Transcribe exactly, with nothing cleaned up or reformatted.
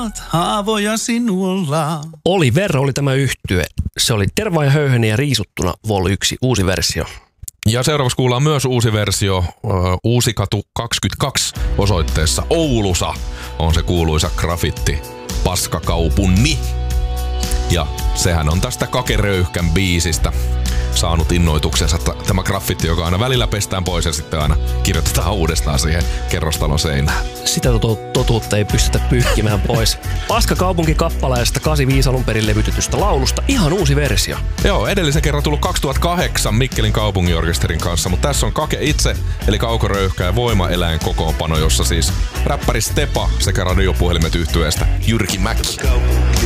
Haavoja sinulla. Oliver oli tämä yhtye. Se oli Terva ja Höyheniä riisuttuna Vol yksi, uusi versio. Ja seuraavaksi kuullaan myös uusi versio, uh, Uusikatu kaksikymmentäkaksi osoitteessa Oulussa on se kuuluisa grafitti Paskakaupunni. Ja sehän on tästä Kake Röyhkän biisistä saanut innoituksensa tämä graffitti, joka aina välillä pestään pois ja sitten aina kirjoitetaan uudestaan siihen kerrostalon seinään. Sitä totuutta ei pystytä pyyhkimään pois. Paskakaupunki-kappaleesta kahdeksankymmentäviisi alun perin levytetystä laulusta ihan uusi versio. Joo, edellisen kerran tullut kaksituhattakahdeksan Mikkelin kaupunginorkesterin kanssa, mutta tässä on Kake itse, eli Kauko Röyhkä ja Voimaeläin kokoonpano, jossa siis räppäri Stepa sekä radiopuhelimet yhtyeestä Jyrki Mäki.